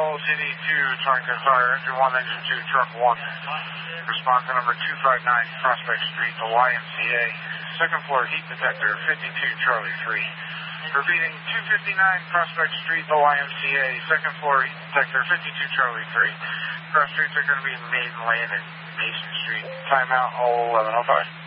CD 2, Torrington Fire, Engine 1, Engine 2, Truck 1. Response to number 259 Prospect Street, the YMCA. Second floor heat detector, 52 Charlie 3. Repeating, 259 Prospect Street, the YMCA. Second floor heat detector, 52 Charlie 3. Cross streets are going to be Maiden Lane and Mason Street. Timeout, all 1105.